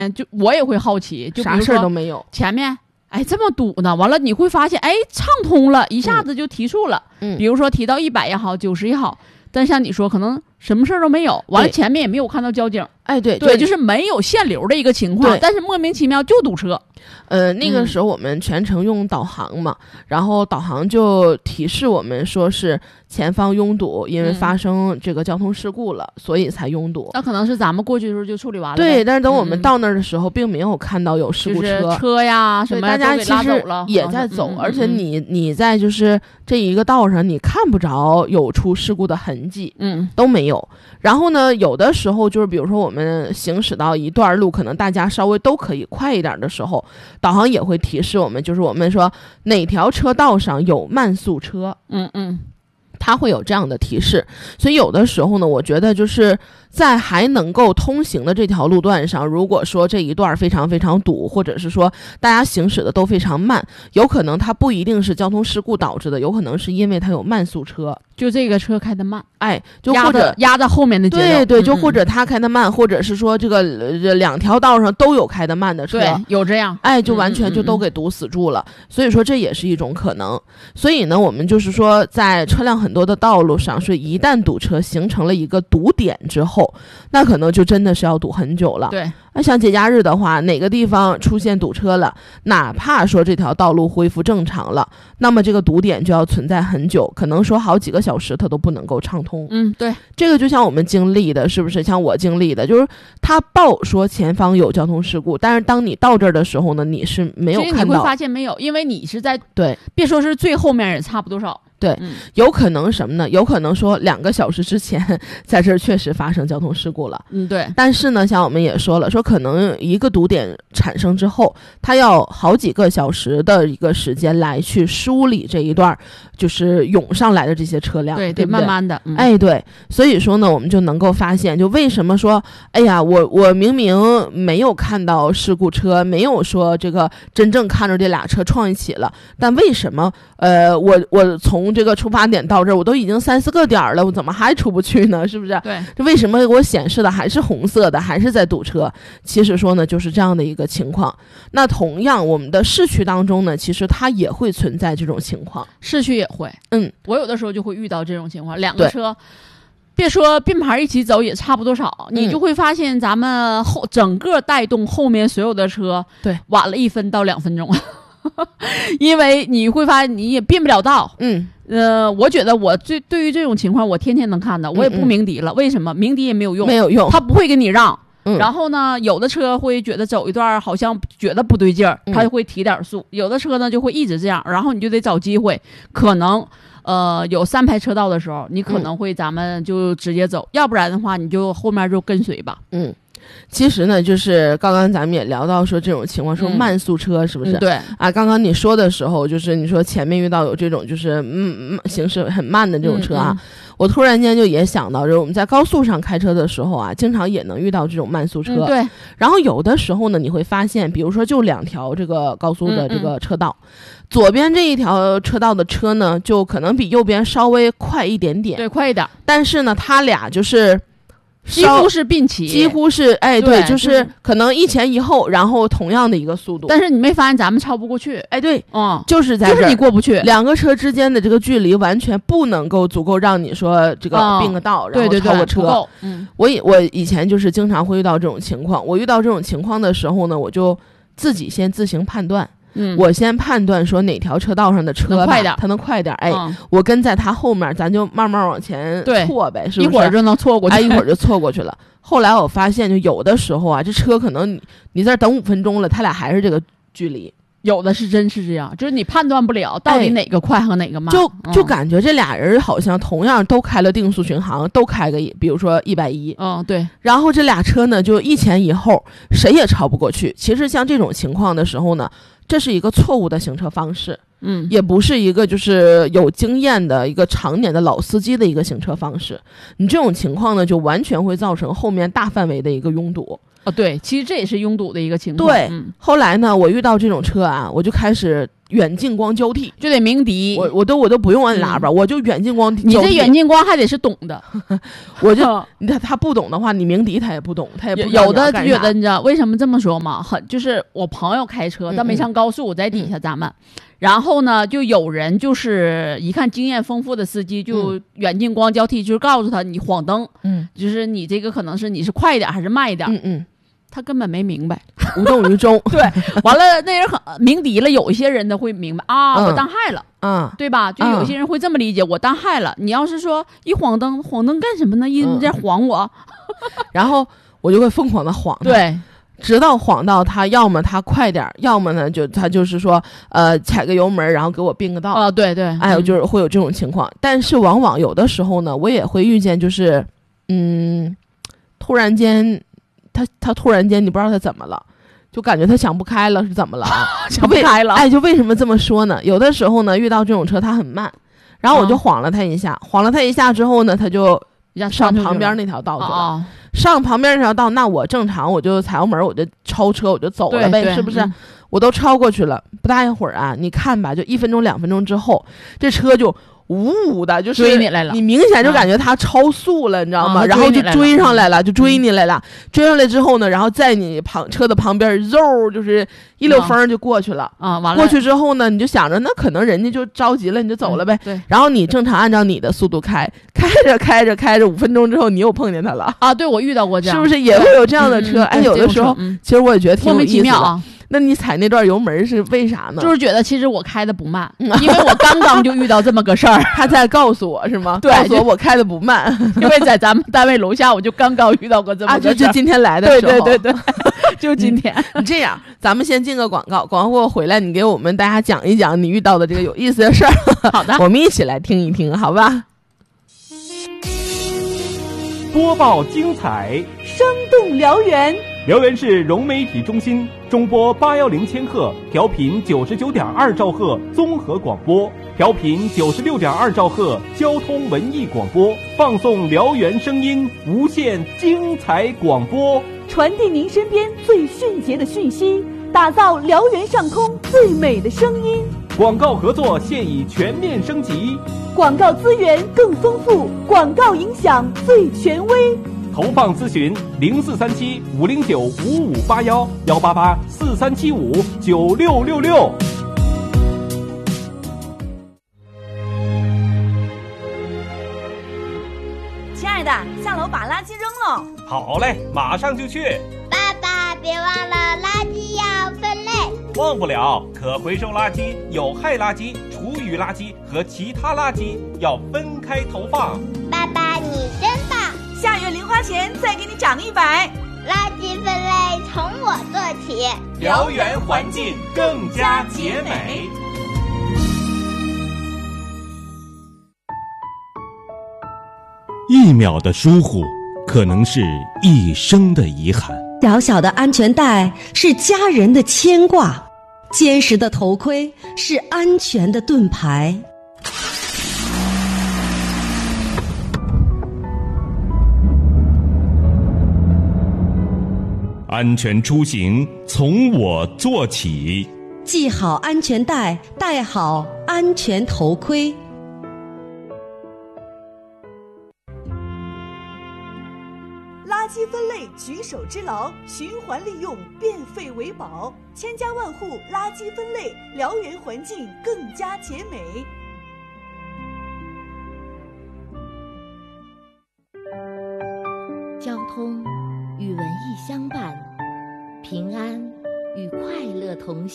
就我也会好奇，就比如说啥事儿都没有， 前面哎这么堵呢，完了你会发现哎畅通了，一下子就提速了。比如说提到100也好，90也好，但像你说可能什么事儿都没有，完了前面也没有看到交警。 哎，对， 就是没有限流的一个情况，但是莫名其妙就堵车。 那个时候我们全程用导航嘛，然后导航就提示我们说是前方拥堵，因为发生这个交通事故了，所以才拥堵。 那可能是咱们过去的时候就处理完了。 对，但是等我们到那儿的时候，并没有看到有事故车， 就是车呀什么大家其实也在走，而且你在就是这一个道上，你看不着有出事故的痕迹，都没有。然后呢，有的时候就是比如说我们行驶到一段路，可能大家稍微都可以快一点的时候，导航也会提示我们，就是我们说哪条车道上有慢速车，它会有这样的提示。所以有的时候呢，我觉得就是在还能够通行的这条路段上，如果说这一段非常非常堵，或者是说大家行驶的都非常慢，有可能它不一定是交通事故导致的，有可能是因为它有慢速车， 就这个车开得慢， 就或者压在后面的节奏， 对，就或者他开得慢，或者是说这个两条道上都有开得慢的车， 对，有这样， 就完全就都给堵死住了。所以说这也是一种可能。所以呢，我们就是说在车辆很多的道路上，是一旦堵车形成了一个堵点之后，那可能就真的是要堵很久了。 对， 像节假日的话，哪个地方出现堵车了，哪怕说这条道路恢复正常了，那么这个堵点就要存在很久，可能说好几个小时它都不能够畅通。 对， 这个就像我们经历的，是不是？像我经历的，就是他报说前方有交通事故，但是当你到这儿的时候呢，你是没有看到， 你会发现没有，因为你是在对， 别说是最后面也差不多少。 对，有可能什么呢？有可能说2个小时之前在这儿确实发生交通事故了。 对。 但是呢，像我们也说了，说可能一个堵点产生之后，它要好几个小时的一个时间来去梳理这一段就是涌上来的这些车辆，对， 慢慢的。 对。所以说呢，我们就能够发现，就为什么说，哎呀，我明明没有看到事故车，没有说这个真正看着这俩车撞一起了，但为什么我从这个出发点到这儿，我都已经3、4个点了，我怎么还出不去呢？是不是？ 对， 这为什么我显示的还是红色的，还是在堵车？其实说呢，就是这样的一个情况。那同样，我们的市区当中呢，其实它也会存在这种情况， 市区也会。我有的时候就会遇到这种情况，2个车。别说并排一起走也差不多少，你就会发现咱们整个带动后面所有的车， 对， 晚了1分到2分钟。因为你会发现你也变不了道。我觉得我对于这种情况我天天能看到，我也不鸣笛了。为什么？鸣笛也没有用，他不会给你让。然后呢，有的车会觉得走一段好像觉得不对劲儿，他就会提点速。有的车呢就会一直这样，然后你就得找机会，可能有3排车道的时候，你可能会咱们就直接走，要不然的话你就后面就跟随吧。 其实呢，就是刚刚咱们也聊到说这种情况，说慢速车是不是？ 对啊，刚刚你说的时候，就是你说前面遇到有这种就是行驶很慢的这种车啊，我突然间就也想到，就是我们在高速上开车的时候啊，经常也能遇到这种慢速车。 对。 然后有的时候呢，你会发现，比如说就2条这个高速的这个车道，左边这一条车道的车呢，就可能比右边稍微快一点点， 对，快一点。 但是呢，它俩就是几乎是并齐， 几乎是对，就是可能一前一后，然后同样的一个速度。 但是你没发现咱们超不过去？ 对，就是在这儿， 就是你过不去。 2个车之间的这个距离完全不能够足够让你说这个并个道，然后超过车。我以前就是经常会遇到这种情况。我遇到这种情况的时候呢，我就自己先自行判断。我先判断说哪条车道上的车吧，它能快点，我跟在它后面，咱就慢慢往前错呗，是不是？ 一会儿就能错过去， 一会儿就错过去了。后来我发现，就有的时候啊，这车可能你在这等5分钟了，他俩还是这个距离。 有的是真是这样，就是你判断不了到底哪个快和哪个慢， 就感觉这俩人好像同样都开了定速巡航，都开个比如说110， 对， 然后这俩车呢就一前一后，谁也超不过去。其实像这种情况的时候呢，这是一个错误的行车方式，也不是一个就是有经验的一个常年的老司机的一个行车方式。你这种情况呢，就完全会造成后面大范围的一个拥堵。 对，其实这也是拥堵的一个情况。 对，后来呢，我遇到这种车啊，我就开始远近光交替， 就得鸣笛。 我都不用按喇叭，我就远近光交替。 你这远近光还得是懂的， 我就他不懂的话，你鸣笛他也不懂，他也不有的觉得你知道为什么这么说吗？就是我朋友开车，他没上高速，我在底下咱们。然后呢，就有人就是一看经验丰富的司机，就远近光交替，就是告诉他你晃灯，就是你这个可能是你是快一点还是慢一点，他根本没明白， 无动于衷。 对，完了那人鸣笛了，有一些人呢会明白啊，我当害了，对吧？就有些人会这么理解，我当害了。你要是说一晃灯干什么呢？你在晃我， 然后我就会疯狂的晃。 对。 直到晃到他，要么他快点，要么呢他就是说，踩个油门，然后给我并个道啊，对对， 哎，就是会有这种情况。但是往往有的时候呢，我也会遇见，就是，突然间，他突然间，你不知道他怎么了，就感觉他想不开了，是怎么了？ 想不开了， 哎，就为什么这么说呢？有的时候呢，遇到这种车，他很慢，然后我就晃了他一下，晃了他一下之后呢，他就上旁边那条道去了。上旁边那条道，那我正常我就踩油门，我就超车，我就走了呗，是不是？我都超过去了，不大一会儿啊，你看吧，就1分钟2分钟之后，这车就呜呜的，就是追你来了， 你明显就感觉它超速了，你知道吗？然后就追上来了，就追你来了。追上来之后呢，然后在你车的旁边，肉就是一溜风就过去了啊。完了， 过去之后呢，你就想着那可能人家就着急了，你就走了呗。 对。 然后你正常按照你的速度开着5分钟之后，你又碰见他了啊？对，我遇到过这样， 是不是也会有这样的车？哎，有的时候其实我也觉得挺有意思的。那你踩那段油门是为啥呢？ 就是觉得其实我开的不慢，因为我刚刚就遇到这么个事儿， 他在告诉我是吗？ 对， 告诉我开的不慢， 因为在咱们单位楼下，我就刚刚遇到过这么个事儿。 就今天来的时候， 对，就今天。 你这样，咱们先进个广告，广告过后回来，你给我们大家讲一讲你遇到的这个有意思的事儿。 好的， 我们一起来听一听，好吧？ 播报精彩， 生动辽源。 辽源市融媒体中心中波810千赫，调频99.2兆赫综合广播，调频96.2兆赫交通文艺广播，放送辽源声音，无限精彩广播， 传递您身边最迅捷的讯息，打造辽源上空最美的声音。 广告合作现已全面升级， 广告资源更丰富，广告影响最权威。 投放咨询0437-509-5581，188-4375-9666。 亲爱的，下楼把垃圾扔了。 好嘞，马上就去。 爸爸，别忘了垃圾要分类。 忘不了，可回收垃圾、有害垃圾、厨余垃圾和其他垃圾要分开投放。 爸爸，你真棒！ 下月零花钱再给你涨100。 垃圾分类从我做起， 辽源环境更加洁美。 1秒的疏忽，可能是一生的遗憾。 小小的安全带是家人的牵挂，坚实的头盔是安全的盾牌。 安全出行从我做起， 系好安全带，戴好安全头盔。 垃圾分类举手之劳，循环利用，变废为宝，千家万户垃圾分类，辽源环境更加洁美。 交通与文艺相伴，平安与快乐同行。